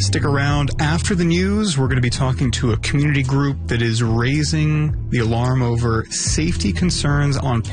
Stick around. After the news, we're going to be talking to a community group that is raising the alarm over safety concerns on